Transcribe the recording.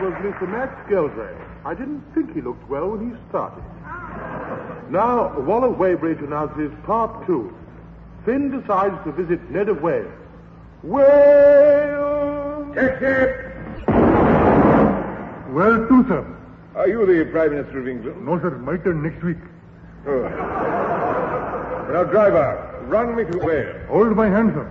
was Mr. Max Geldrake. I didn't think he looked well when he started. Now, Waller Weybridge announces Part 2. Finn decides to visit Ned of Wales. Wales! Taxi! Where to, sir? Are you the Prime Minister of England? No, sir. My turn next week. Oh. Now, driver, run me to Wales. Hold my hand, sir.